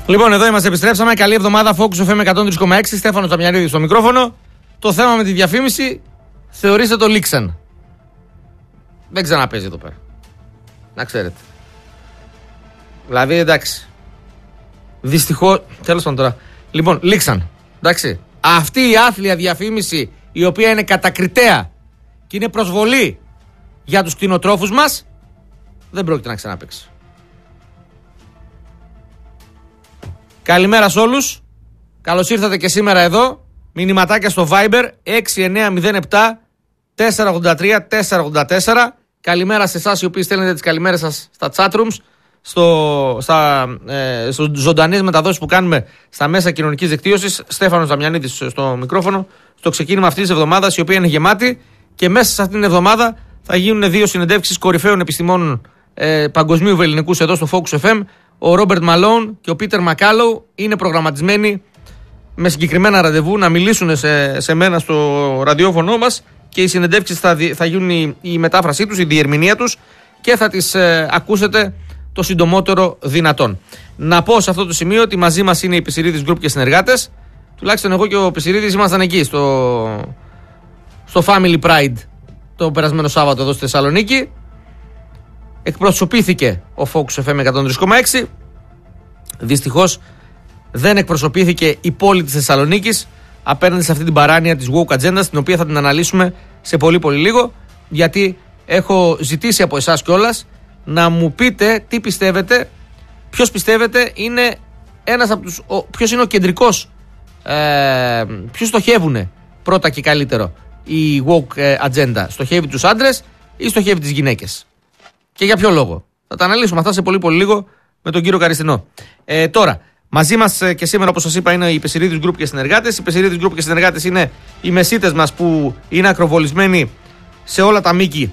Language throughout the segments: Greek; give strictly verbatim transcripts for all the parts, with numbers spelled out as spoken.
Λοιπόν, εδώ είμαστε, επιστρέψαμε. Καλή εβδομάδα, Focus εφ εμ εκατόν τρία κόμμα έξι. Στέφανος Ταμιανίδης στο μικρόφωνο. Το θέμα με τη διαφήμιση θεωρήστε το λήξαν. Δεν ξαναπέζει εδώ πέρα. Να ξέρετε. Δηλαδή, εντάξει. Δυστυχώς. Τέλος πάντων τώρα. Λοιπόν, λήξαν. Εντάξει. Αυτή η άθλια διαφήμιση, η οποία είναι κατακριτέα και είναι προσβολή για τους κτηνοτρόφους μας, δεν πρόκειται να ξαναπαίξει. Καλημέρα σε όλους. Καλώς ήρθατε και σήμερα εδώ. Μηνυματάκια στο Viber έξι εννιά μηδέν επτά τέσσερα ογδόντα τρία τέσσερα ογδόντα τέσσερα. Καλημέρα σε εσάς οι οποίοι στέλνετε τις καλημέρες σας στα chatrooms, στο, στα ε, στο ζωντανές μεταδόσεις που κάνουμε στα μέσα κοινωνικής δικτύωσης. Στέφανος Δαμιανίδης στο μικρόφωνο. Στο ξεκίνημα αυτής της εβδομάδας, η οποία είναι γεμάτη, και μέσα σε αυτήν την εβδομάδα θα γίνουν δύο συνεντεύξεις κορυφαίων επιστημόνων ε, παγκοσμίου ελληνικούς εδώ στο Focus εφ εμ. Ο Ρόμπερτ Μαλόν και ο Πίτερ Μακάλοου είναι προγραμματισμένοι με συγκεκριμένα ραντεβού να μιλήσουν σε, σε μένα στο ραδιόφωνο μας, και οι συνεντεύξεις θα, θα γίνουν η, η μετάφρασή τους, η διερμηνία τους, και θα τις ε, ακούσετε το συντομότερο δυνατόν. Να πω σε αυτό το σημείο ότι μαζί μας είναι η Πισιρίδης Group και συνεργάτες. Τουλάχιστον εγώ και ο Πισιρίδης ήμασταν εκεί στο, στο Family Pride το περασμένο Σάββατο εδώ στη Θεσσαλονίκη. Εκπροσωπήθηκε ο Focus εφ εμ εκατόν τρία κόμμα έξι. Δυστυχώς δεν εκπροσωπήθηκε η πόλη της Θεσσαλονίκης απέναντι σε αυτή την παράνοια της woke agenda, την οποία θα την αναλύσουμε σε πολύ πολύ λίγο, γιατί έχω ζητήσει από εσάς κιόλας να μου πείτε τι πιστεύετε, ποιος πιστεύετε είναι ένας από τους, ο, ποιος είναι ο κεντρικός, ε, ποιος στοχεύουνε πρώτα και καλύτερο η woke agenda. Στοχεύει τους άντρες ή στοχεύει τις γυναίκες? Και για ποιο λόγο? Θα τα αναλύσουμε αυτά σε πολύ πολύ λίγο με τον κύριο Καριστινό. Ε, τώρα, μαζί μας και σήμερα, όπως σας είπα, είναι η Πισιρίδης Group και συνεργάτες. Οι Πισιρίδης Group και συνεργάτες είναι οι μεσίτες μας που είναι ακροβολισμένοι σε όλα τα μήκη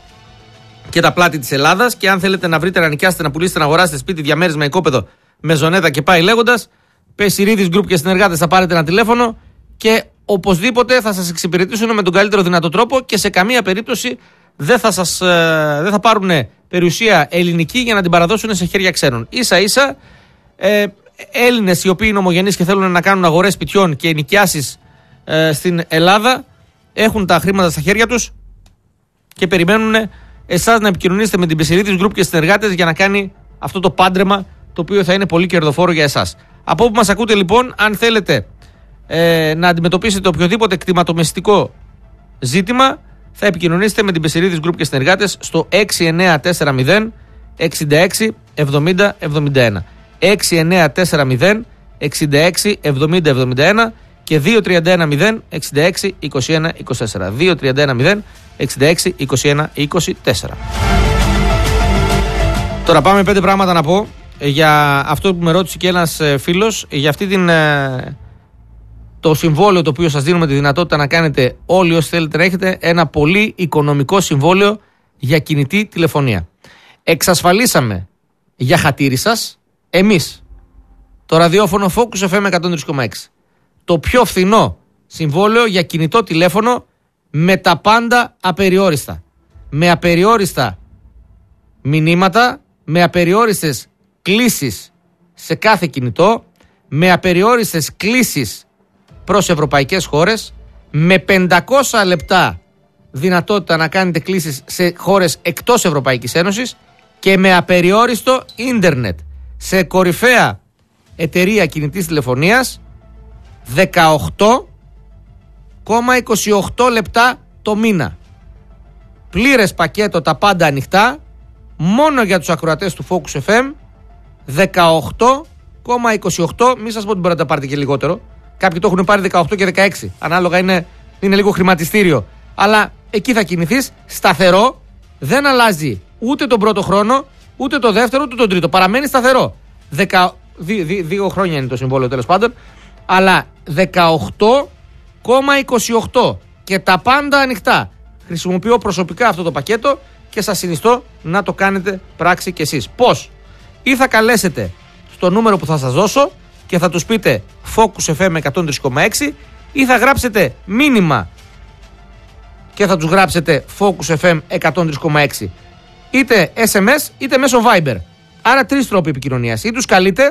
και τα πλάτη της Ελλάδας. Και αν θέλετε να βρείτε, να νοικιάσετε, να πουλήσετε, να αγοράσετε σπίτι, διαμέρισμα, οικόπεδο, μεζονέτα και πάει λέγοντας, Πισιρίδης Group και συνεργάτες, θα πάρετε ένα τηλέφωνο και οπωσδήποτε θα σας εξυπηρετήσουν με τον καλύτερο δυνατό τρόπο, και σε καμία περίπτωση δεν θα, σας, ε, δεν θα πάρουν περιουσία ελληνική για να την παραδώσουν σε χέρια ξένων. Ίσα ίσα ε, Έλληνες οι οποίοι είναι ομογενείς και θέλουν να κάνουν αγορές σπιτιών και νοικιάσεις ε, στην Ελλάδα έχουν τα χρήματα στα χέρια τους και περιμένουν εσάς να επικοινωνήσετε με την Πισιρίδης Group και συνεργάτες για να κάνει αυτό το πάντρεμα, το οποίο θα είναι πολύ κερδοφόρο για εσάς. Από όπου μας ακούτε λοιπόν, αν θέλετε ε, να αντιμετωπίσετε οποιοδήποτε κτηματομεσητικό ζήτημα, θα επικοινωνήσετε με την Πισιρίδης Group και συνεργάτες στο έξι εννιά τέσσερα μηδέν εξήντα έξι εβδομήντα εβδομήντα ένα. έξι εννιά τέσσερα μηδέν εξήντα έξι εβδομήντα εβδομήντα ένα και δύο τρία ένα μηδέν εξήντα έξι είκοσι ένα είκοσι τέσσερα. δύο τρία ένα μηδέν εξήντα έξι είκοσι ένα είκοσι τέσσερα. Τώρα πάμε πέντε πράγματα να πω για αυτό που με ρώτησε και ένας φίλος, για αυτή την, το συμβόλαιο το οποίο σας δίνουμε τη δυνατότητα να κάνετε όλοι όσοι θέλετε να έχετε ένα πολύ οικονομικό συμβόλαιο για κινητή τηλεφωνία. Εξασφαλίσαμε για χατήρι σας, εμείς, το ραδιόφωνο Focus εφ εμ εκατόν τρία κόμμα έξι, το πιο φθηνό συμβόλαιο για κινητό τηλέφωνο με τα πάντα απεριόριστα. Με απεριόριστα μηνύματα, με απεριόριστες κλήσεις σε κάθε κινητό, με απεριόριστες κλήσεις προς ευρωπαϊκές χώρες, με πεντακόσια λεπτά δυνατότητα να κάνετε κλήσεις σε χώρες εκτός Ευρωπαϊκής Ένωσης και με απεριόριστο ίντερνετ σε κορυφαία εταιρεία κινητής τηλεφωνίας δεκαοκτώ κόμμα είκοσι οκτώ λεπτά το μήνα. Πλήρες πακέτο, τα πάντα ανοιχτά, μόνο για τους ακροατές του Focus εφ εμ, δεκαοκτώ κόμμα είκοσι οκτώ, μη σας πω ότι μπορείτε να τα πάρετε και λιγότερο. Κάποιοι το έχουν πάρει δεκαοκτώ και δεκαέξι, ανάλογα, είναι, είναι λίγο χρηματιστήριο. Αλλά εκεί θα κινηθείς σταθερό, δεν αλλάζει ούτε τον πρώτο χρόνο, ούτε το δεύτερο, ούτε τον τρίτο. Παραμένει σταθερό. Δεκα... Δύ, δύ, δύο χρόνια είναι το συμβόλαιο τέλος πάντων, αλλά δεκαοκτώ κόμμα είκοσι οκτώ και τα πάντα ανοιχτά. Χρησιμοποιώ προσωπικά αυτό το πακέτο και σας συνιστώ να το κάνετε πράξη κι εσείς. Πώς? Ή θα καλέσετε στο νούμερο που θα σας δώσω και θα τους πείτε Focus εφ εμ εκατόν τρία κόμμα έξι, ή θα γράψετε μήνυμα και θα τους γράψετε Focus εφ εμ εκατόν τρία κόμμα έξι, είτε ες εμ ες είτε μέσω Viber. Άρα τρεις τρόποι επικοινωνίας. Ή τους καλείτε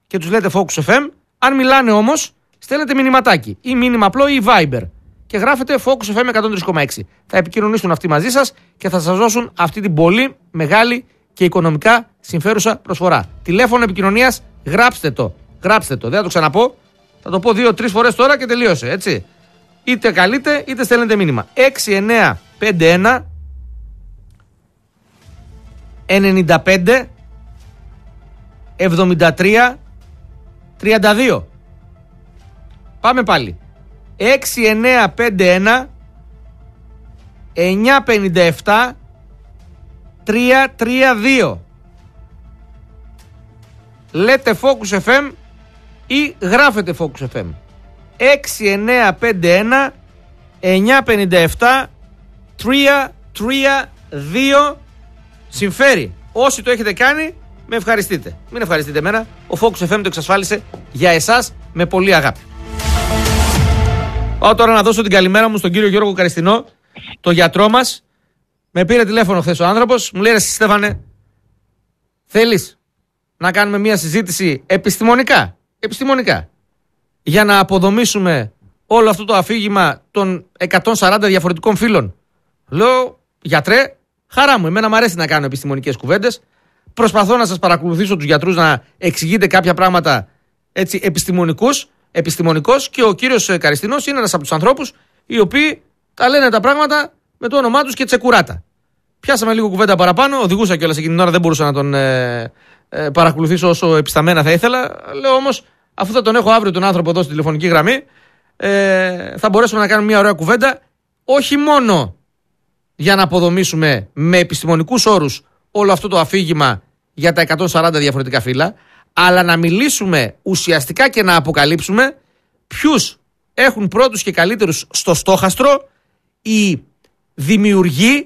και τους λέτε Focus εφ εμ. Αν μιλάνε όμως, στέλνετε μηνυματάκι ή μήνυμα απλό ή Viber και γράφετε Focus εφ εμ εκατόν τρία κόμμα έξι. Θα επικοινωνήσουν αυτοί μαζί σας και θα σας δώσουν αυτή την πολύ μεγάλη και οικονομικά συμφέρουσα προσφορά. Τηλέφωνο επικοινωνίας, γράψτε το. Γράψτε το. Δεν θα το ξαναπώ. Θα το πω δύο-τρεις φορές τώρα και τελείωσε. Έτσι. Είτε καλείτε είτε στέλνετε μήνυμα. έξι εννιά πέντε ένα ενενήντα πέντε εβδομήντα τρία τριάντα δύο. Πάμε πάλι. έξι εννιά πέντε ένα εννιά πενήντα επτά τρία τρία δύο. Λέτε Focus εφ εμ ή γράφετε Focus εφ εμ. έξι εννιά πέντε ένα εννιά πενήντα επτά τρία τρία δύο. Συμφέρει. Όσοι το έχετε κάνει, με ευχαριστείτε. Μην ευχαριστείτε εμένα. Ο Focus εφ εμ το εξασφάλισε για εσάς με πολύ αγάπη. Πάω τώρα να δώσω την καλημέρα μου στον κύριο Γιώργο Καριστινό, το γιατρό μας. Με πήρε τηλέφωνο χθες ο άνθρωπος. Μου λέει: εσύ Στέφανε, θέλεις να κάνουμε μια συζήτηση επιστημονικά, επιστημονικά για να αποδομήσουμε όλο αυτό το αφήγημα των εκατόν σαράντα διαφορετικών φύλων? Λέω: γιατρέ, χαρά μου, εμένα μου αρέσει να κάνω επιστημονικές κουβέντες. Προσπαθώ να σας παρακολουθήσω τους γιατρούς να εξηγείτε κάποια πράγματα έτσι επιστημονικούς, επιστημονικός, και ο κύριος Καριστινός είναι ένας από τους ανθρώπους οι οποίοι τα λένε τα πράγματα με το όνομά τους και τσεκουράτα. Πιάσαμε λίγο κουβέντα παραπάνω, οδηγούσα κιόλας εκείνη την ώρα, δεν μπορούσα να τον ε, ε, παρακολουθήσω όσο επισταμμένα θα ήθελα. Λέω όμως, αφού θα τον έχω αύριο τον άνθρωπο εδώ στη τηλεφωνική γραμμή, ε, θα μπορέσουμε να κάνουμε μια ωραία κουβέντα, όχι μόνο για να αποδομήσουμε με επιστημονικούς όρους όλο αυτό το αφήγημα για τα εκατόν σαράντα διαφορετικά φύλλα, αλλά να μιλήσουμε ουσιαστικά και να αποκαλύψουμε ποιους έχουν πρώτους και καλύτερους στο στόχαστρο οι δημιουργοί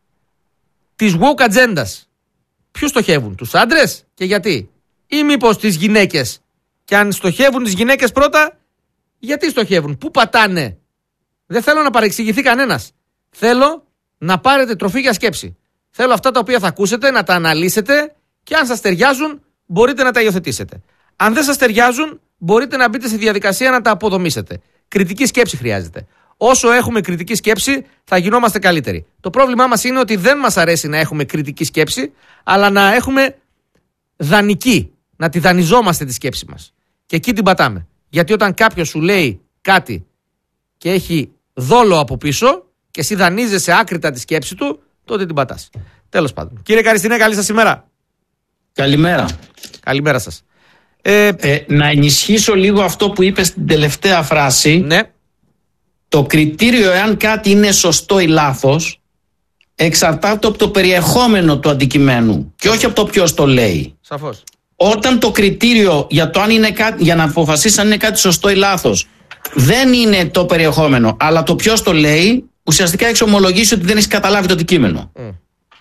της woke ατζέντας. Ποιους στοχεύουν, τους άντρες και γιατί? Ή μήπως τις γυναίκες? Και αν στοχεύουν τις γυναίκες πρώτα, γιατί στοχεύουν, πού πατάνε? Δεν θέλω να παρεξηγηθεί κανένας. Θέλω να πάρετε τροφή για σκέψη. Θέλω αυτά τα οποία θα ακούσετε να τα αναλύσετε και αν σας ταιριάζουν μπορείτε να τα υιοθετήσετε. Αν δεν σας ταιριάζουν μπορείτε να μπείτε στη διαδικασία να τα αποδομήσετε. Κριτική σκέψη χρειάζεται. Όσο έχουμε κριτική σκέψη θα γινόμαστε καλύτεροι. Το πρόβλημά μας είναι ότι δεν μας αρέσει να έχουμε κριτική σκέψη, αλλά να έχουμε δανεική, να τη δανειζόμαστε τη σκέψη μας. Και εκεί την πατάμε. Γιατί όταν κάποιος σου λέει κάτι και έχει δόλο από πίσω και εσύ δανείζεσαι άκρητα τη σκέψη του, τότε την πατάς. Τέλος πάντων. Κύριε Καριστινέ, καλή σας ημέρα. Καλημέρα. Καλημέρα σας. Ε, ε, να ενισχύσω λίγο αυτό που είπες στην τελευταία φράση. Ναι. Το κριτήριο εάν κάτι είναι σωστό ή λάθος εξαρτάται από το περιεχόμενο του αντικειμένου και όχι από το ποιος το λέει. Σαφώς. Όταν το κριτήριο για, το αν είναι κάτι, για να αποφασίσει αν είναι κάτι σωστό ή λάθος δεν είναι το περιεχόμενο, αλλά το ποιος το λέει, ουσιαστικά έχεις ομολογήσει ότι δεν έχεις καταλάβει το αντικείμενο. Mm.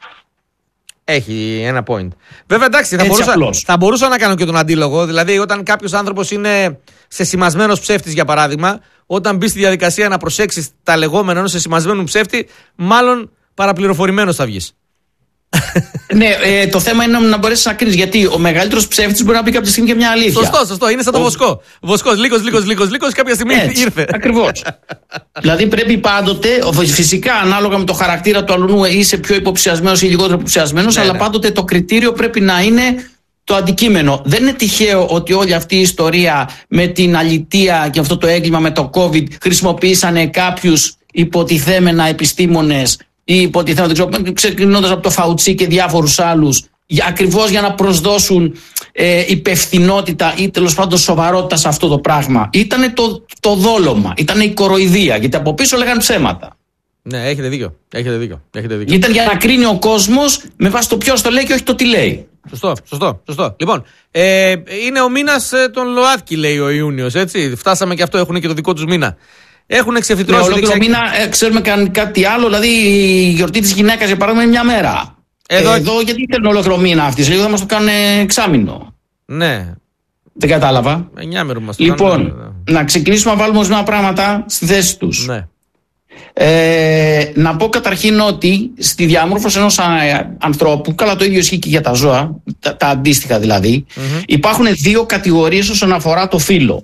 Έχει ένα point. Βέβαια, εντάξει, θα μπορούσα, θα μπορούσα να κάνω και τον αντίλογο. Δηλαδή, όταν κάποιος άνθρωπος είναι σεσημασμένος ψεύτης, για παράδειγμα, όταν μπει στη διαδικασία να προσέξεις τα λεγόμενα ενός σεσημασμένου ψεύτη, μάλλον παραπληροφορημένος θα βγεις. Ναι, ε, το θέμα είναι να μπορέσεις να κρίνεις. Γιατί ο μεγαλύτερος ψεύτης μπορεί να πει κάποια στιγμή και μια αλήθεια. Σωστό, σωστό. Είναι σαν το ο... βοσκό. Βοσκός, λίγος, λίγος, λίγος, λίγος, κάποια στιγμή έτσι, ήρθε. Ακριβώς. Δηλαδή πρέπει πάντοτε, φυσικά ανάλογα με το χαρακτήρα του αλουνού, είσαι πιο υποψιασμένος ή λιγότερο υποψιασμένος, ναι, αλλά ναι. πάντοτε το κριτήριο πρέπει να είναι το αντικείμενο. Δεν είναι τυχαίο ότι όλη αυτή η ιστορία με την αλητεία και αυτό το έγκλημα με το COVID χρησιμοποίησανε κάποιους υποτιθέμενα επιστήμονες ή υποτιθέμενα, ξεκινώντας από το Φαουτσί και διάφορους άλλους, ακριβώς για να προσδώσουν ε, υπευθυνότητα ή τέλος πάντων σοβαρότητα σε αυτό το πράγμα. Ήτανε το, το δόλωμα, ήτανε η κοροϊδία, γιατί από πίσω λέγανε ψέματα. Ναι, έχετε δίκιο. Έχετε δίκιο. Έχετε δίκιο. Ήταν για να κρίνει ο κόσμος με βάση το ποιος το λέει και όχι το τι λέει. Σωστό, σωστό, σωστό. Λοιπόν, ε, είναι ο μήνας ε, των ΛΟΑΤΚΙ, λέει ο Ιούνιος, έτσι. Φτάσαμε και αυτό, έχουν και το δικό τους μήνα. Έχουν εξεφυτρώσει. Ναι, ολόκληρο μήνα ε, ξέρουμε καν κάτι άλλο, δηλαδή η γιορτή της γυναίκας για παράδειγμα είναι μια μέρα. Εδώ, ε, εδώ γιατί θέλουν ολόκληρο μήνα αυτοί, σε λίγο θα μας το κάνουν εξάμηνο. Ναι. Δεν κατάλαβα. εννιά μέρου μας το λοιπόν, κάνουν, ναι. Να ξεκινήσουμε να βάλουμε ορισμένα πράγματα στη θέση τους. Ναι. Ε, να πω καταρχήν ότι στη διαμόρφωση ενός ανθρώπου, καλά το ίδιο ισχύει και για τα ζώα, τα, τα αντίστοιχα δηλαδή, mm-hmm. υπάρχουν δύο κατηγορίες όσον αφορά το φύλο.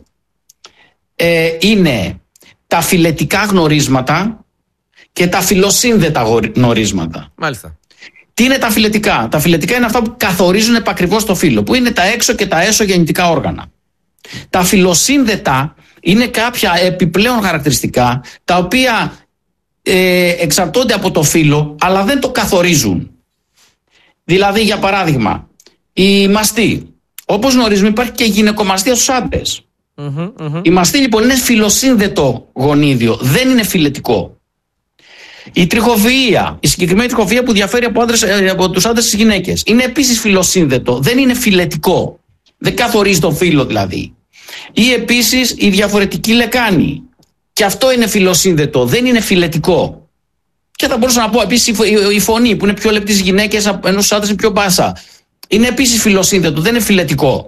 Ε, είναι τα φυλετικά γνωρίσματα και τα φυλοσύνδετα γνωρίσματα. Μάλιστα. Τι είναι τα φυλετικά? Τα φυλετικά είναι αυτά που καθορίζουν επακριβώς το φύλο, που είναι τα έξω και τα έσω γεννητικά όργανα. Τα φυλοσύνδετα είναι κάποια επιπλέον χαρακτηριστικά τα οποία ε, εξαρτώνται από το φύλο αλλά δεν το καθορίζουν. Δηλαδή, για παράδειγμα, η μαστή. Όπως γνωρίζουμε, υπάρχει και γυναικομαστία στους άντρες. Mm-hmm, mm-hmm. Η μαστή λοιπόν είναι φυλοσύνδετο γονίδιο, δεν είναι φυλετικό. Η τριχοβιεία, η συγκεκριμένη τριχοβιεία που διαφέρει από, άντρες, από τους άντρες στις γυναίκες, είναι επίσης φυλοσύνδετο, δεν είναι φυλετικό. Δεν καθορίζει το φύλο δηλαδή. Ή επίσης η διαφορετική λεκάνη. Και αυτό είναι φυλοσύνδετο, δεν είναι φυλετικό. Και θα μπορούσα να πω επίσης η φωνή που είναι πιο λεπτή στις γυναίκες, ενώ στους άντρες είναι πιο μπάσα. Είναι επίσης φυλοσύνδετο, δεν είναι φυλετικό.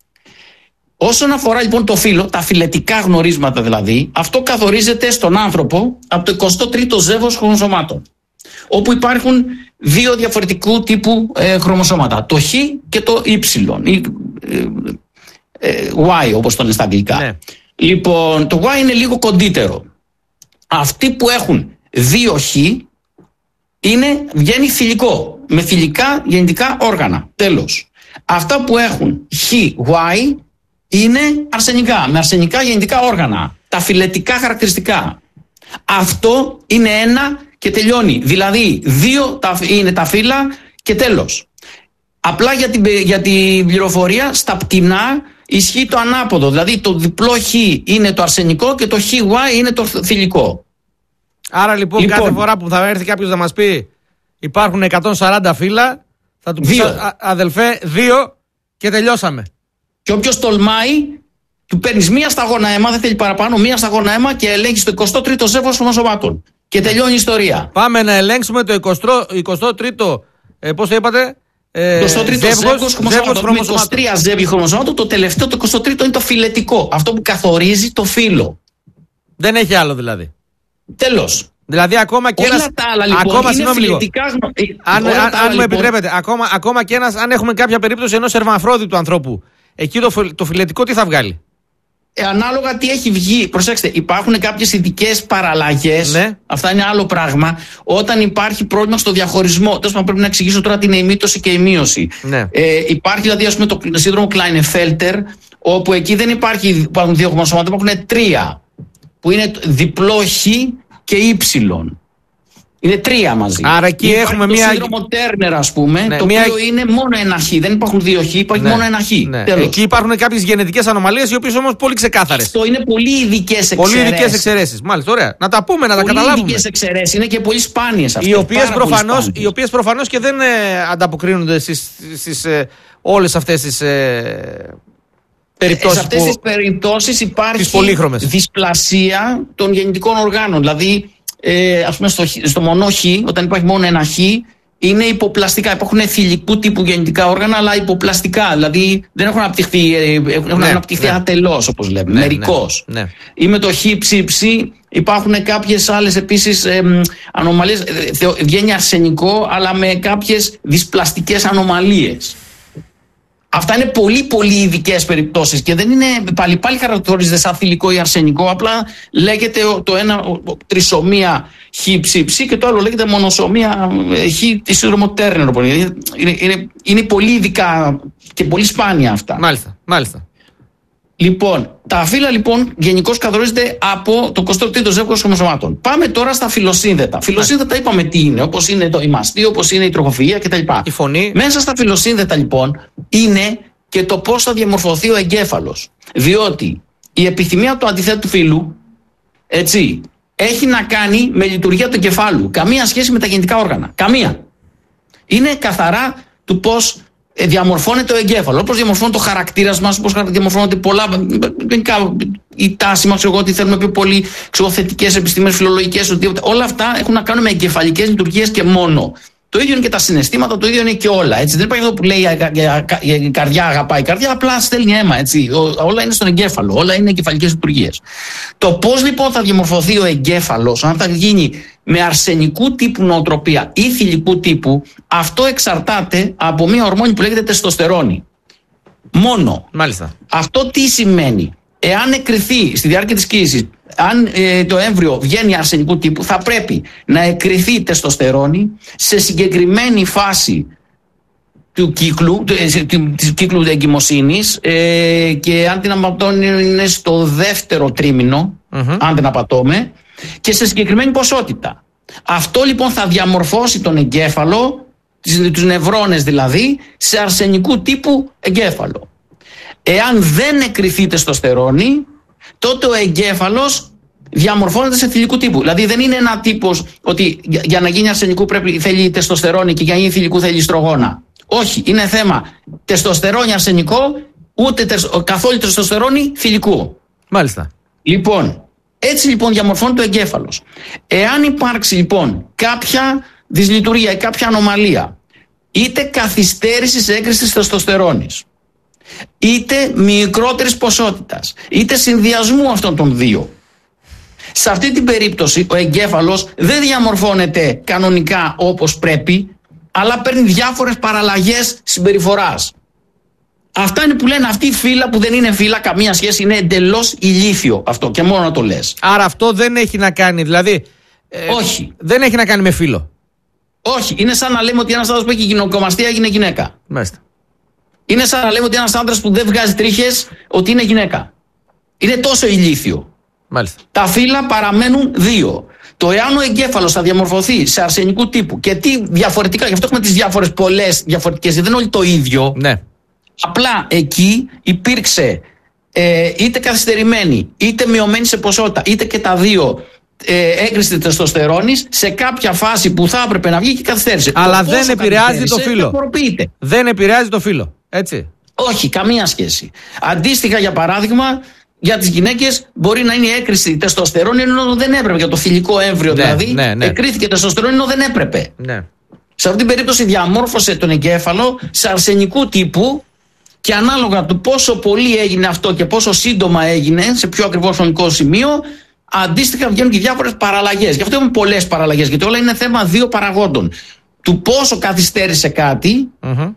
Όσον αφορά λοιπόν το φύλο, τα φυλετικά γνωρίσματα δηλαδή, αυτό καθορίζεται στον άνθρωπο από το εικοστό τρίτο ζεύγος χρωμοσωμάτων. Όπου υπάρχουν δύο διαφορετικού τύπου ε, χρωμοσώματα. Το Χ και το Y. Ή, ε, ε, Y όπως το λένε στα αγγλικά. Ναι. Λοιπόν, το Y είναι λίγο κοντύτερο. Αυτοί που έχουν δύο Χ είναι, βγαίνει θηλυκό. Με θηλυκά γεννητικά όργανα. Τέλος. Αυτά που έχουν Χ, Y είναι αρσενικά, με αρσενικά γεννητικά όργανα. Τα φυλετικά χαρακτηριστικά. Αυτό είναι ένα και τελειώνει. Δηλαδή, δύο είναι τα φύλλα και τέλος. Απλά για την, για την πληροφορία, στα πτηνά ισχύει το ανάποδο. Δηλαδή, το διπλό Χ είναι το αρσενικό και το Χ Y είναι το θηλυκό. Άρα λοιπόν, λοιπόν κάθε φορά που θα έρθει κάποιος να μας πει υπάρχουν εκατόν σαράντα φύλλα, θα του πει αδελφέ, δύο και τελειώσαμε. Και όποιος τολμάει, του παίρνεις μία σταγόνα αίμα, δεν θέλει παραπάνω, μία σταγόνα αίμα και ελέγχεις το εικοστό τρίτο ζεύγος χρωμοσωμάτων. Και τελειώνει η ιστορία. Πάμε να ελέγξουμε το εικοστό τρίτο, ε, πώς το είπατε, ε, εικοστό τρίτο ζεύγος χρωμοσωμάτων. Με είκοσι τρία ζεύγη χρωμοσωμάτων, το τελευταίο, το εικοστό τρίτο είναι το φυλετικό. Αυτό που καθορίζει το φύλο. Δεν έχει άλλο δηλαδή. Τέλος. Δηλαδή ακόμα και ένας, άλλα, λοιπόν, ακόμα συγγνώμη λίγο, αν, αν, αν μου λοιπόν επιτρέπετε, ακόμα, ακόμα και ένας, αν έχουμε κάποια περίπτωση ενός ερμαφρόδιτου ανθρώπου, εκεί το, το φυλετικό τι θα βγάλει? Ε, ανάλογα τι έχει βγει. Προσέξτε, υπάρχουν κάποιες ειδικές παραλλαγές. Ναι. Αυτά είναι άλλο πράγμα. Όταν υπάρχει πρόβλημα στο διαχωρισμό. Τέλος πάντων, πρέπει να εξηγήσω τώρα την ημίτωση και η μείωση. Ναι. Ε, υπάρχει δηλαδή, ας πούμε, το σύνδρομο Klinefelter, όπου εκεί δεν υπάρχει, υπάρχουν δύο χρωμοσώματα, υπάρχουν τρία. Που είναι διπλό Χ και Y. Είναι τρία μαζί. Άρα εκεί υπάρχει έχουμε το μία. Το σύνδρομο Turner, ας πούμε, ναι, το μία... οποίο είναι μόνο ένα Χ. Δεν υπάρχουν δύο Χ, υπάρχει ναι, μόνο ένα Χ. Ναι. Εκεί υπάρχουν κάποιες γενετικές ανομαλίες, οι οποίες όμως πολύ ξεκάθαρες. Αυτό είναι πολύ ειδικές εξαιρέσεις. Πολύ ειδικές εξαιρέσεις. Μάλιστα, ωραία. Να τα πούμε, να πολύ τα καταλάβουμε. Πολύ ειδικές εξαιρέσεις. Είναι και πολύ σπάνιες αυτές. Οι οποίες προφανώς, οι οποίες προφανώς και δεν ε, ανταποκρίνονται στις, στις ε, όλες αυτές τις. Ε, περιπτώσεις. Σε αυτές που... τις περιπτώσεις υπάρχει δυσπλασία των γεννητικών οργάνων. Δηλαδή, ε, ας πούμε, στο, στο μονό Χ, όταν υπάρχει μόνο ένα Χ, είναι υποπλαστικά. Υπάρχουν θηλυκού τύπου γεννητικά όργανα, αλλά υποπλαστικά. Δηλαδή, δεν έχουν αναπτυχθεί, έχουν ναι, αναπτυχθεί ναι. ατελώς, όπως λέμε, ναι, μερικώς. Ναι, ναι. Ή με το Χ ψήψη υπάρχουν κάποιες άλλες επίσης ε, ανομαλίες. Βγαίνει αρσενικό, αλλά με κάποιες δυσπλαστικές ανομαλίες. Αυτά είναι πολύ πολύ ειδικές περιπτώσεις και δεν είναι πάλι πάλι χαρακτηρίζεται σαν θηλυκό ή αρσενικό. Απλά λέγεται το ένα τρισομία Χ-ψ και το άλλο λέγεται μονοσομία Χ τη σύνδρομο Turner. Είναι, είναι, είναι πολύ ειδικά και πολύ σπάνια αυτά. Μάλιστα, μάλιστα. Λοιπόν, τα φύλλα λοιπόν γενικώς καθορίζονται από το εικοστό τρίτο ζεύγος χρωμοσωμάτων. Πάμε τώρα στα φυλοσύνδετα. Φυλοσύνδετα είπαμε τι είναι, όπως είναι το ημαστή, όπως είναι η τροχοφυΐα κτλ. Η φωνή. Μέσα στα φυλοσύνδετα λοιπόν είναι και το πώς θα διαμορφωθεί ο εγκέφαλος. Διότι η επιθυμία του αντιθέτου φύλου, έτσι, έχει να κάνει με λειτουργία του εγκεφάλου. Καμία σχέση με τα γεννητικά όργανα. Καμία. Είναι καθαρά του πώς διαμορφώνεται ο εγκέφαλο. Όπως διαμορφώνεται το χαρακτήρας μας, όπως διαμορφώνονται πολλά. Η τάση μας, εγώ ότι θέλουμε πιο πολύ θετικές επιστήμες, φιλολογικές, όλα αυτά έχουν να κάνουν με εγκεφαλικές λειτουργίες και μόνο. Το Το ίδιο είναι και τα συναισθήματα, το ίδιο είναι και όλα. Έτσι. Δεν υπάρχει αυτό που λέει η καρδιά αγαπάει. Η καρδιά απλά στέλνει αίμα. Έτσι. Όλα είναι στον εγκέφαλο, όλα είναι εγκεφαλικές λειτουργίες. Το πώς λοιπόν θα διαμορφωθεί ο εγκέφαλος, αν θα γίνει με αρσενικού τύπου νοοτροπία ή θηλυκού τύπου, αυτό εξαρτάται από μια ορμόνη που λέγεται τεστοστερόνη. Μόνο. Μάλιστα. Αυτό τι σημαίνει? Εάν εκκριθεί στη διάρκεια της κύλησης, αν ε, το έμβριο βγαίνει αρσενικού τύπου, θα πρέπει να εκκριθεί τεστοστερόνη σε συγκεκριμένη φάση του κύκλου, της κύκλου εγκυμοσύνης, ε, και αν την απατώνει είναι στο δεύτερο τρίμηνο, mm-hmm. αν την απατώμε, και σε συγκεκριμένη ποσότητα. Αυτό λοιπόν θα διαμορφώσει τον εγκέφαλο, τους νευρώνες δηλαδή, σε αρσενικού τύπου εγκέφαλο. Εάν δεν εκκριθεί τεστοστερόνη, τότε ο εγκέφαλος διαμορφώνεται σε θηλυκού τύπου. Δηλαδή δεν είναι ένα τύπος ότι για να γίνει αρσενικού πρέπει, θέλει τεστοστερόνη και για να γίνει θηλυκού θέλει ιστρογόνα. Όχι, είναι θέμα τεστοστερόνη αρσενικό, ούτε καθόλου τεστοστερόνη θηλυκού. Μάλιστα. Λοιπόν, έτσι λοιπόν διαμορφώνεται ο εγκέφαλος. Εάν υπάρξει λοιπόν κάποια δυσλειτουργία ή κάποια ανομαλία, είτε καθυστέρηση έγκρισης της τεστοστερόνης, είτε μικρότερης ποσότητας, είτε συνδυασμού αυτών των δύο, σε αυτή την περίπτωση ο εγκέφαλος δεν διαμορφώνεται κανονικά όπως πρέπει, αλλά παίρνει διάφορες παραλλαγές συμπεριφοράς. Αυτά είναι που λένε αυτή η φύλλα που δεν είναι φύλλα, καμία σχέση, είναι εντελώς ηλίθιο αυτό και μόνο να το λες. Άρα αυτό δεν έχει να κάνει, δηλαδή. Ε, Όχι. Δεν έχει να κάνει με φύλλο. Όχι. Είναι σαν να λέμε ότι ένας άντρας που έχει γυναικομαστία έγινε γυναίκα. Μάλιστα. Είναι σαν να λέμε ότι ένας άντρας που δεν βγάζει τρίχες ότι είναι γυναίκα. Είναι τόσο ηλίθιο. Μάλιστα. Τα φύλλα παραμένουν δύο. Το εάν ο εγκέφαλος θα διαμορφωθεί σε αρσενικού τύπου και τι διαφορετικά, γι' αυτό έχουμε τις διάφορες πολλές διαφορετικές, δεν είναι όλοι το ίδιο. Ναι. Απλά εκεί υπήρξε ε, είτε καθυστερημένη, είτε μειωμένη σε ποσότητα, είτε και τα δύο, ε, έγκριση τεστοστερόνης σε κάποια φάση που θα έπρεπε να βγει και καθυστέρησε. Αλλά το δεν επηρεάζει το φύλλο. Δεν επηρεάζει το φύλλο. Έτσι. Όχι, καμία σχέση. Αντίστοιχα, για παράδειγμα, για τις γυναίκες μπορεί να είναι η έκρηση τεστοστερόνη ενώ δεν έπρεπε. Για το θηλυκό έμβριο ναι, δηλαδή, ναι, ναι. εκρίθηκε τεστοστερόνη ενώ δεν έπρεπε. Ναι. Σε αυτή την περίπτωση διαμόρφωσε τον εγκέφαλο σε αρσενικού τύπου. Και ανάλογα του πόσο πολύ έγινε αυτό και πόσο σύντομα έγινε, σε πιο ακριβώς χρονικό σημείο, αντίστοιχα βγαίνουν και διάφορες παραλλαγές. Γι' αυτό έχουμε πολλές παραλλαγές, γιατί όλα είναι θέμα δύο παραγόντων. Του πόσο καθυστέρησε κάτι mm-hmm.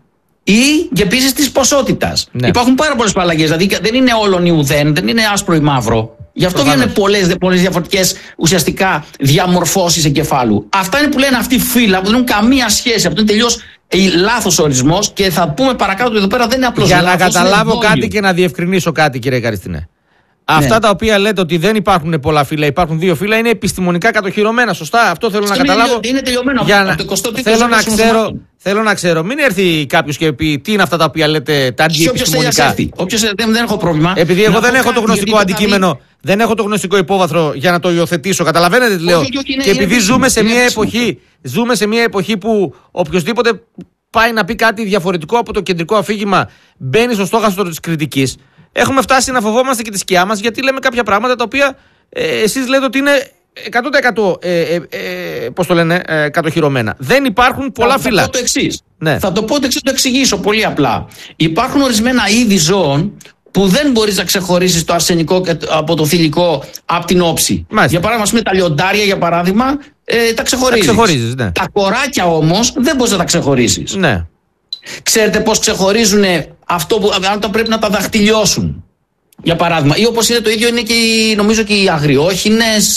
ή και επίσης της ποσότητας. Ναι. Υπάρχουν πάρα πολλές παραλλαγές, δηλαδή δεν είναι όλον ή ουδέν, δεν είναι άσπρο ή μαύρο. Γι' αυτό βγαίνουν πολλές, πολλές διαφορετικές ουσιαστικά διαμορφώσεις εγκεφάλου. Αυτά είναι που λένε αυτοί οι φύλλα που δεν έχουν καμία σχέση. Αυτό είναι τελείως λάθος ορισμός και θα πούμε παρακάτω ότι εδώ πέρα δεν είναι απλώς για λάθος. Για να καταλάβω κάτι και να διευκρινίσω κάτι, κύριε Καριστινέ. Ναι. Αυτά τα οποία λέτε ότι δεν υπάρχουν πολλά φύλλα, υπάρχουν δύο φύλλα, είναι επιστημονικά κατοχυρωμένα. Σωστά, αυτό θέλω αυτό να καταλάβω. Είναι τελειωμένο. Για να... θέλω, να ξέρω, θέλω να ξέρω, μην έρθει κάποιος και πει τι είναι αυτά τα οποία λέτε, τα αντιεπιστημονικά. Όποιος δεν έχω πρόβλημα. Επειδή εγώ δεν έχω το γνωστικό αντικείμενο, δεν έχω το γνωστικό υπόβαθρο για να το υιοθετήσω. Καταλαβαίνετε τι λέω. Και επειδή ζούμε σε μια εποχή, ζούμε σε μια εποχή που οποιοδήποτε πάει να πει κάτι διαφορετικό από το κεντρικό αφήγημα μπαίνει στο στόχαστρο της κριτικής. Έχουμε φτάσει να φοβόμαστε και τη σκιά μας γιατί λέμε κάποια πράγματα τα οποία ε, εσείς λέτε ότι είναι εκατό τοις εκατό ε, ε, ε, πώς το λένε, ε, κατοχυρωμένα. Δεν υπάρχουν πολλά θα, φύλλα. Θα το πω το εξής. Ναι. Θα το πω το εξής, το εξηγήσω πολύ απλά. Υπάρχουν ορισμένα είδη ζώων που δεν μπορείς να ξεχωρίσεις το αρσενικό από το θηλυκό από την όψη. Μάλιστα. Για παράδειγμα, με τα λιοντάρια, για παράδειγμα, ε, τα ξεχωρίζεις. Τα, ξεχωρίζεις, ναι. Τα κοράκια όμως δεν μπορείς να τα ξεχωρίσεις. Ναι. Ξέρετε πώς ξεχωρίζουν αυτό που αν το πρέπει να τα δαχτυλιώσουν, για παράδειγμα. Ή όπως είναι το ίδιο είναι και οι, νομίζω και οι αγριόχινες,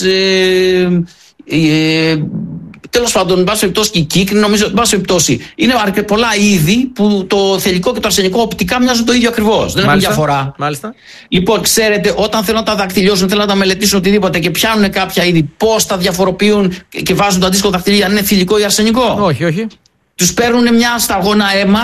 ε, ε, τέλος πάντων, εν πάση περιπτώσει και οι κύκνοι, νομίζω, εν πάση περιπτώσει. Είναι πολλά είδη που το θηλυκό και το αρσενικό οπτικά μοιάζουν το ίδιο ακριβώς. Δεν έχουν διαφορά. Μάλιστα. Λοιπόν, ξέρετε, όταν θέλουν να τα δαχτυλιώσουν, θέλουν να τα μελετήσουν οτιδήποτε και πιάνουν κάποια είδη, πώς τα διαφοροποιούν και βάζουν το αντίστοιχο δαχτυλί, αν είναι θηλυκό ή αρσενικό. Όχι, όχι. Τους παίρνουν μια σταγόνα αίμα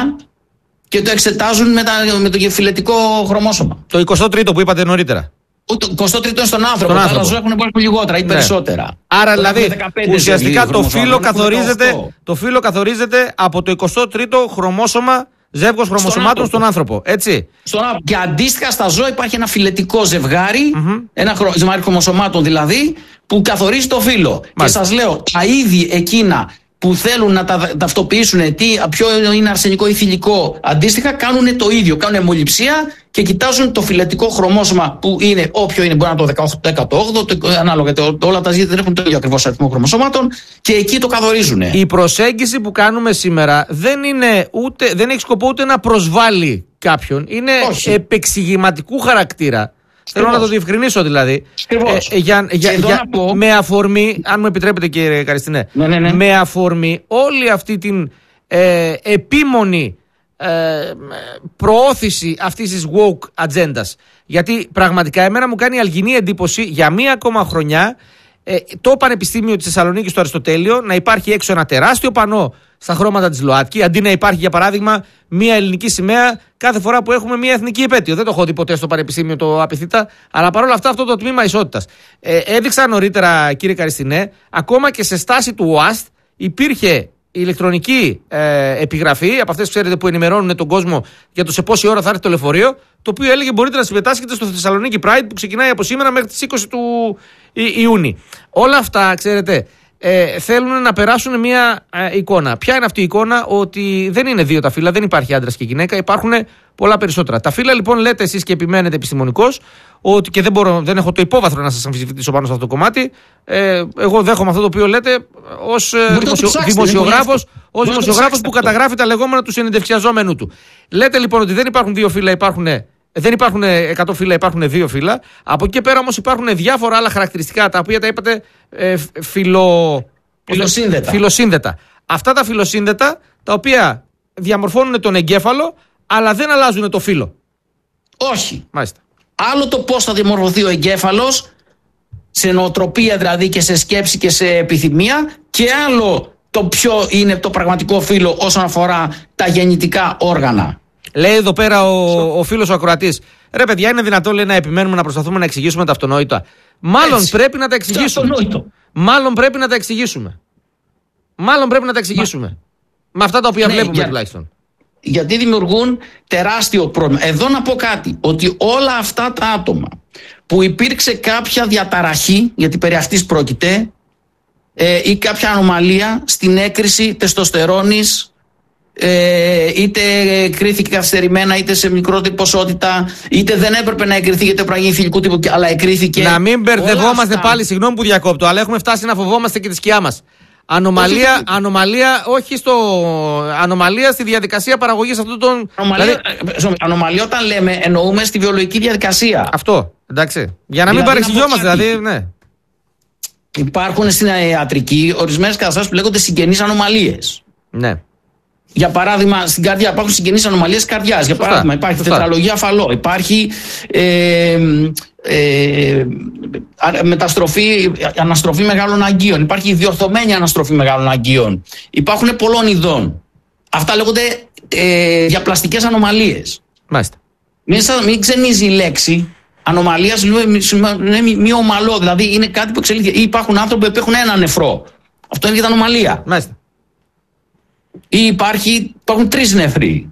και το εξετάζουν με, τα, με το φυλετικό χρωμόσωμα. Το εικοστό τρίτο που είπατε νωρίτερα. Το εικοστό τρίτο είναι στον άνθρωπο. Τα άλλα ζώα έχουν πολύ λιγότερα ή ναι. περισσότερα. Άρα δηλαδή ουσιαστικά το φύλλο καθορίζεται, το φύλλο καθορίζεται από το εικοστό τρίτο χρωμόσωμα, ζεύγος χρωμοσωμάτων στον άνθρωπο. Έτσι. Στον άνθρωπο. Και αντίστοιχα στα ζώα υπάρχει ένα φυλετικό ζευγάρι, mm-hmm. ένα ζευγάρι χρωμοσωμάτων δηλαδή, που καθορίζει το φύλλο. Και σας λέω, τα είδη εκείνα που θέλουν να τα ταυτοποιήσουν τι, ποιο είναι αρσενικό ή θηλυκό, αντίστοιχα κάνουν το ίδιο. Κάνουν αιμοληψία και κοιτάζουν το φυλετικό χρωμόσωμα που είναι, όποιο είναι, μπορεί να είναι το δεκαοκτώ, ανάλογα, το, όλα τα ζήτητα δεν έχουν το ίδιο ακριβώς αριθμό χρωμοσώματων, και εκεί το καθορίζουν. Η προσέγγιση που κάνουμε σήμερα δεν, είναι ούτε, δεν έχει σκοπό ούτε να προσβάλλει κάποιον. Είναι Όχι. επεξηγηματικού χαρακτήρα. Θέλω να το διευκρινίσω δηλαδή. Ε, για, για, για, πω... Με αφορμή, αν μου επιτρέπετε κύριε Καριστινέ, ναι, ναι, ναι. με αφορμή όλη αυτή την ε, επίμονη ε, προώθηση αυτής της woke ατζέντας. Γιατί πραγματικά εμένα μου κάνει αλγινή εντύπωση για μία ακόμα χρονιά ε, το Πανεπιστήμιο της Θεσσαλονίκης στο Αριστοτέλειο να υπάρχει έξω ένα τεράστιο πανό στα χρώματα της ΛΟΑΤΚΙ, αντί να υπάρχει για παράδειγμα μία ελληνική σημαία κάθε φορά που έχουμε μία εθνική επέτειο. Δεν το έχω δει ποτέ στο Πανεπιστήμιο το απειθήτα, αλλά παρόλα αυτά αυτό το τμήμα ισότητας. Ε, έδειξα νωρίτερα, κύριε Καριστινέ, ακόμα και σε στάση του ΟΑΣΤ υπήρχε ηλεκτρονική ε, επιγραφή από αυτές που ξέρετε που ενημερώνουν τον κόσμο για το σε πόση ώρα θα έρθει το λεωφορείο, το οποίο έλεγε μπορείτε να συμμετάσχετε στο Θεσσαλονίκη Pride που ξεκινάει από σήμερα μέχρι τις είκοσι του Ιούνιου. Όλα αυτά, ξέρετε, Ε, θέλουν να περάσουν μια ε, εικόνα. Ποια είναι αυτή η εικόνα? Ότι δεν είναι δύο τα φύλλα, δεν υπάρχει άντρας και γυναίκα, υπάρχουν πολλά περισσότερα. Τα φύλλα λοιπόν λέτε εσείς και επιμένετε επιστημονικώς, ότι και δεν, μπορώ, δεν έχω το υπόβαθρο να σας αμφισβητήσω πάνω σε αυτό το κομμάτι. Ε, εγώ δέχομαι αυτό το οποίο λέτε ως ε, δημοσιο, δημοσιογράφος, ως δημοσιογράφος που καταγράφει τα λεγόμενα του συνεντευξιαζόμενου του. Λέτε λοιπόν ότι δεν υπάρχουν δύο φύλλα, υπάρχουν. Δεν υπάρχουν εκατό φύλλα, υπάρχουν δύο φύλλα. Από εκεί και πέρα όμως υπάρχουν διάφορα άλλα χαρακτηριστικά τα οποία τα είπατε ε, φιλο... φιλοσύνδετα. φιλοσύνδετα. Αυτά τα φιλοσύνδετα τα οποία διαμορφώνουν τον εγκέφαλο αλλά δεν αλλάζουν το φύλλο. Όχι. Μάλιστα. Άλλο το πώς θα διαμορφωθεί ο εγκέφαλος, σε νοοτροπία δηλαδή και σε σκέψη και σε επιθυμία, και άλλο το ποιο είναι το πραγματικό φύλλο όσον αφορά τα γεννητικά όργανα. Λέει εδώ πέρα ο, ο φίλος ο ακροατής, ρε παιδιά, είναι δυνατόν λέει, να επιμένουμε να προσπαθούμε να εξηγήσουμε τα αυτονόητα? Μάλλον Έτσι. πρέπει να τα εξηγήσουμε. Μάλλον πρέπει να τα εξηγήσουμε. Μάλλον πρέπει να τα εξηγήσουμε. Μα... Με αυτά τα οποία ναι, βλέπουμε για... τουλάχιστον. Γιατί δημιουργούν τεράστιο πρόβλημα. Εδώ να πω κάτι, ότι όλα αυτά τα άτομα που υπήρξε κάποια διαταραχή, γιατί περί αυτής πρόκειται, ε, ή κάποια ανομαλία στην έκρηση τεστοστερόνης, Ε, είτε κρίθηκε καθυστερημένα, είτε σε μικρότερη ποσότητα, είτε δεν έπρεπε να εκριθεί γιατί πρέπει να γίνει θηλυκού τύπου, αλλά εκρίθηκε. Να μην μπερδευόμαστε πάλι, συγγνώμη που διακόπτω, αλλά έχουμε φτάσει να φοβόμαστε και τη σκιά μας. Ανομαλία, όχι, ανομαλία, όχι στο. Ανομαλία στη διαδικασία παραγωγής αυτού των. Ανομαλία, δηλαδή... ανομαλία όταν λέμε εννοούμε στη βιολογική διαδικασία. Αυτό, εντάξει. Για να μην δηλαδή, παρεξηγιόμαστε, δηλαδή, ναι. Υπάρχουν στην ιατρική ορισμένες καταστάσεις που λέγονται συγγενείς ανομαλίες. Ναι. Για παράδειγμα, στην καρδιά υπάρχουν συγγενείς ανομαλίες καρδιάς. Για παράδειγμα, υπάρχει Φωστά. τετραλογία φαλό, υπάρχει ε, ε, μεταστροφή, αναστροφή μεγάλων αγκίων, υπάρχει διορθωμένη αναστροφή μεγάλων αγκίων. Υπάρχουν πολλών ειδών. Αυτά λέγονται ε, διαπλαστικές ανομαλίες. Μάλιστα. Μην, μην ξενίζει η λέξη. Ανομαλία είναι μη ομαλό, δηλαδή είναι κάτι που εξελίχθηκε. Ή υπάρχουν άνθρωποι που έχουν ένα νεφρό. Αυτό είναι για τα ανομαλία. Μάλιστα. Ή υπάρχει, υπάρχουν τρεις νεφροί.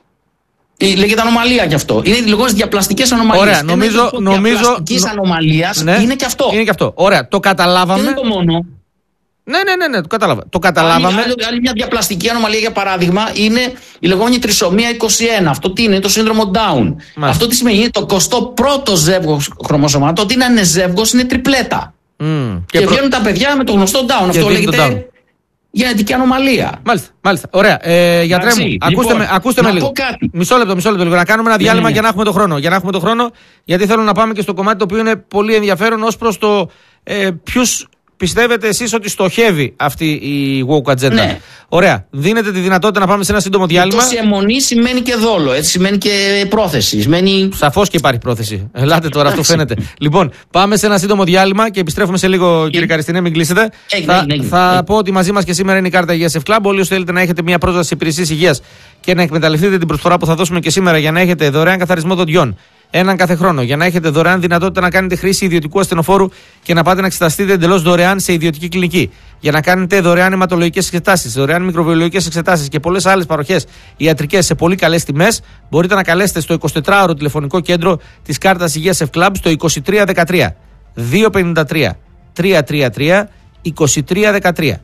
Ή λέγεται ανομαλία κι αυτό. Είναι λεγόμενες διαπλαστικές ανομαλίες. Ωραία, νομίζω. νομίζω διαπλαστικής νο... ανομαλίας ναι, είναι κι αυτό. Είναι κι αυτό. Ωραία, το καταλάβαμε. Δεν είναι το μόνο. Ναι, ναι, ναι, ναι, το κατάλαβα. Το καταλάβαμε. Άλλη, άλλη μια διαπλαστική ανομαλία, για παράδειγμα, είναι η λεγόμενη τρισομία είκοσι ένα. Αυτό τι είναι, το σύνδρομο Down. Μάλιστα. Αυτό τι σημαίνει, είναι το εικοστό πρώτο ζεύγος χρωμοσωμάτων. Ότι είναι ζεύγος, είναι τριπλέτα. Mm. Και, και προ... βγαίνουν τα παιδιά με το γνωστό Down. Και αυτό λέγεται γενετική ανομαλία. Μάλιστα, μάλιστα. Ωραία. Ε, γιατρέ μου, λοιπόν, ακούστε με, ακούστε με λίγο. Μισό λεπτό, μισό λεπτό λίγο. Να κάνουμε ένα διάλειμμα ναι, ναι. για να έχουμε το χρόνο. Για να έχουμε το χρόνο, γιατί θέλω να πάμε και στο κομμάτι το οποίο είναι πολύ ενδιαφέρον ως προς το ε, ποιους πιστεύετε εσείς ότι στοχεύει αυτή η woke agenda? Ναι. Ωραία. Δίνετε τη δυνατότητα να πάμε σε ένα σύντομο διάλειμμα. Τόση αιμονή σημαίνει και δόλο, έτσι, σημαίνει και πρόθεση. Σημαίνει... Σαφώς και υπάρχει πρόθεση. Ελάτε τώρα, αυτό φαίνεται. Λοιπόν, πάμε σε ένα σύντομο διάλειμμα και επιστρέφουμε σε λίγο, και... κύριε Καριστινέ, μην κλείσετε. Έγινε, θα έγινε, έγινε. θα έγινε. πω ότι μαζί μας και σήμερα είναι η κάρτα Υγείας Ευκλάμπ. Όλοι όσοι θέλετε να έχετε μια πρόσβαση σε υπηρεσίες υγείας και να εκμεταλλευτείτε την προσφορά που θα δώσουμε και σήμερα για να έχετε δωρεάν καθαρισμό δοντιών. Έναν κάθε χρόνο, για να έχετε δωρεάν δυνατότητα να κάνετε χρήση ιδιωτικού ασθενοφόρου και να πάτε να εξεταστείτε εντελώς δωρεάν σε ιδιωτική κλινική. Για να κάνετε δωρεάν αιματολογικές εξετάσεις, δωρεάν μικροβιολογικές εξετάσεις και πολλές άλλες παροχές ιατρικές σε πολύ καλές τιμές, μπορείτε να καλέσετε στο εικοσιτετράωρο τηλεφωνικό κέντρο της κάρτας Υγείας Ευκλάμπ στο είκοσι τρία δεκατρία διακόσια πενήντα τρία τριακόσια τριάντα τρία είκοσι τρία δεκατρία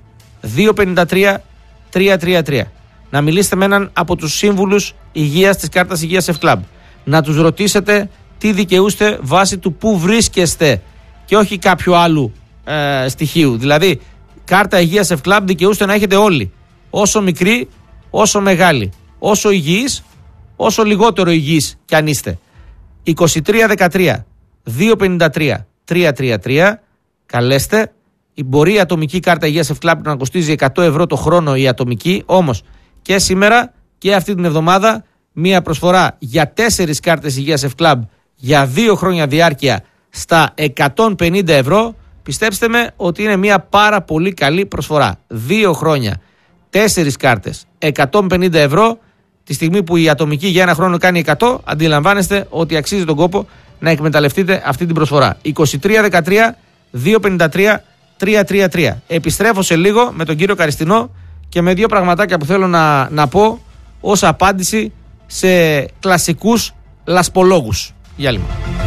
δύο πενήντα τρία τρία τρία τρία. Να μιλήσετε με έναν από τους σύμβουλους υγείας της κάρτας υγείας F-Club. Να τους ρωτήσετε τι δικαιούστε βάσει του που βρίσκεστε και όχι κάποιου άλλου ε, στοιχείου. Δηλαδή, κάρτα υγείας F-Club δικαιούστε να έχετε όλοι. Όσο μικρή, όσο μεγάλη. Όσο υγιής, όσο λιγότερο υγιής κι αν είστε. είκοσι τρία δεκατρία δύο πενήντα τρία τρία τρία τρία. Καλέστε. Μπορεί η ατομική κάρτα υγείας F-Club να κοστίζει εκατό ευρώ το χρόνο η ατομική. Όμως και σήμερα και αυτή την εβδομάδα μία προσφορά για τέσσερις κάρτες υγείας F-Club για δύο χρόνια διάρκεια στα εκατόν πενήντα ευρώ. Πιστέψτε με ότι είναι μία πάρα πολύ καλή προσφορά. Δύο χρόνια, τέσσερις κάρτες, εκατόν πενήντα ευρώ. Τη στιγμή που η ατομική για ένα χρόνο κάνει εκατό, αντιλαμβάνεστε ότι αξίζει τον κόπο να εκμεταλλευτείτε αυτή την προσφορά. είκοσι τρία δεκατρία δύο πενήντα τρία τρία τρία τρία. Επιστρέφω σε λίγο με τον κύριο Καριστινό και με δύο πραγματάκια που θέλω να, να πω ως απάντηση σε κλασικούς λασπολόγους. Γεια λίγο.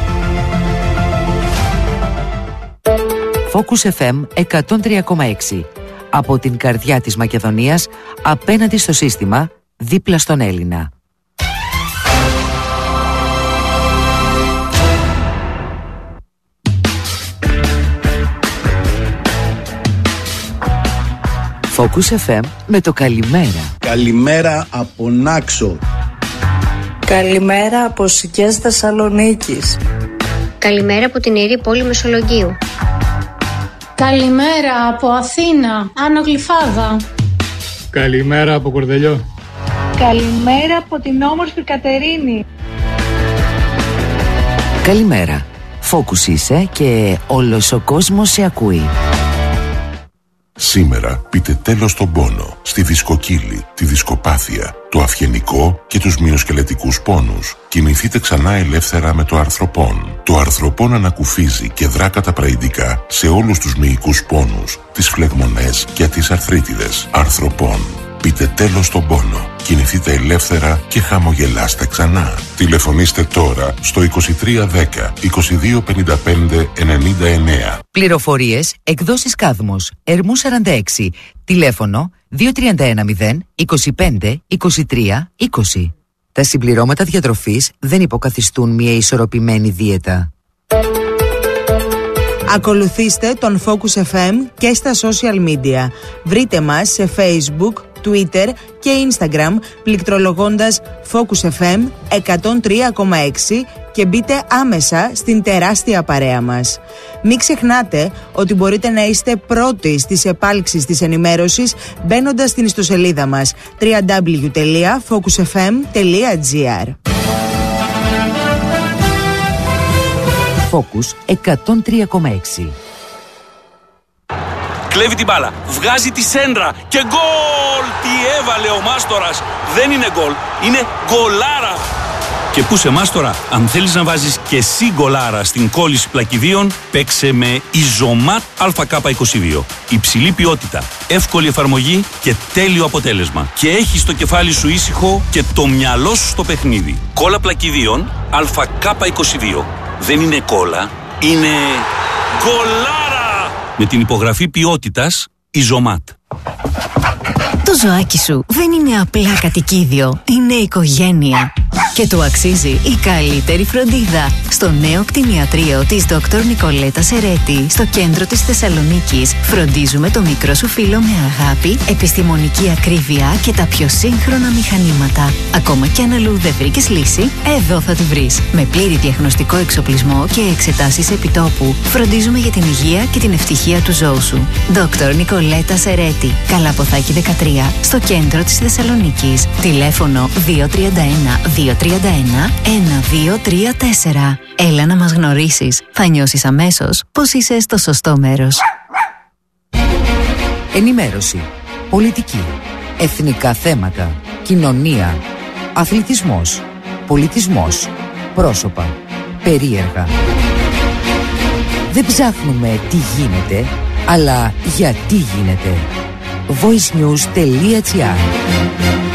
Focus εφ εμ εκατόν τρία κόμμα έξι. Από την καρδιά της Μακεδονίας, απέναντι στο σύστημα, δίπλα στον Έλληνα. Focus εφ εμ με το καλημέρα. Καλημέρα από Νάξο. Καλημέρα από Σικές Θεσσαλονίκης. Καλημέρα από την ιερή πόλη Μεσολογγίου. Καλημέρα από Αθήνα, Άνω Γλυφάδα. Καλημέρα από Κορδελιό. Καλημέρα από την όμορφη Κατερίνη. Καλημέρα. Focus είσαι και όλος ο κόσμος σε ακούει. Σήμερα πείτε τέλος στον πόνο, στη δισκοκύλη, τη δισκοπάθεια, το αυγενικό και τους μυοσκελετικούς πόνους. Κινηθείτε ξανά ελεύθερα με το αρθροπόν. Το αρθροπόν ανακουφίζει και δρά καταπραϊντικά σε όλους τους μυϊκούς πόνους, τις φλεγμονές και τις αρθρίτιδες. Αρθροπόν. Πείτε τέλος στον πόνο. Κινηθείτε ελεύθερα και χαμογελάστε ξανά. Τηλεφωνήστε τώρα στο είκοσι τρία δέκα είκοσι δύο πενήντα πέντε ενενήντα εννέα. Πληροφορίες, εκδόσεις Κάδμος, Ερμού σαράντα έξι. Τηλέφωνο δύο τρία ένα μηδέν είκοσι πέντε είκοσι τρία είκοσι. Τα συμπληρώματα διατροφής δεν υποκαθιστούν μια ισορροπημένη δίαιτα. Ακολουθήστε τον Focus εφ εμ και στα social media. Βρείτε μας σε Facebook, Twitter και Instagram πληκτρολογώντας Focus εφ εμ εκατόν τρία κόμμα έξι και μπείτε άμεσα στην τεράστια παρέα μας. Μην ξεχνάτε ότι μπορείτε να είστε πρώτοι στις επάλξεις της ενημέρωσης μπαίνοντας στην ιστοσελίδα μας double-u double-u double-u τελεία focus f m τελεία g r. Focus εκατόν τρία κόμμα έξι. Κλέβει την μπάλα, βγάζει τη σέντρα και γκολ! Τι έβαλε ο Μάστορας! Δεν είναι γκολ, είναι γκολάρα! Και πού σε Μάστορα, αν θέλεις να βάζεις και εσύ γκολάρα στην κόλληση πλακιδίων, παίξε με Ιζωμάτ Α Κ είκοσι δύο. Υψηλή ποιότητα, εύκολη εφαρμογή και τέλειο αποτέλεσμα. Και έχεις το κεφάλι σου ήσυχο και το μυαλό σου στο παιχνίδι. Κόλλα πλακιδίων Α Κ είκοσι δύο. Δεν είναι κόλλα, είναι γκολάρα! Με την υπογραφή ποιότητας Ιζωμάτ. Το ζωάκι σου δεν είναι απλά κατοικίδιο, είναι οικογένεια. Και του αξίζει η καλύτερη φροντίδα. Στο νέο κτηνιατρίο της Δόκτωρ Νικολέτα Σερέτη, στο κέντρο της Θεσσαλονίκης, φροντίζουμε το μικρό σου φίλο με αγάπη, επιστημονική ακρίβεια και τα πιο σύγχρονα μηχανήματα. Ακόμα κι αν αλλού δεν βρήκες λύση, εδώ θα τη βρεις. Με πλήρη διαγνωστικό εξοπλισμό και εξετάσεις επιτόπου, φροντίζουμε για την υγεία και την ευτυχία του ζώου σου. Δόκτωρ Νικολέτα Σερέτη, Καλαποθάκη δεκατρία, στο κέντρο της Θεσσαλονίκης. Τηλέφωνο δύο τρία ένα δύο τρία ένα ένα δύο τρία τέσσερα. Έλα να μας γνωρίσεις. Θα νιώσεις αμέσως πως είσαι στο σωστό μέρος. Ενημέρωση, πολιτική, εθνικά θέματα, κοινωνία, αθλητισμός, πολιτισμός, πρόσωπα, περίεργα. Δεν ψάχνουμε τι γίνεται, αλλά γιατί γίνεται. voice news τελεία g r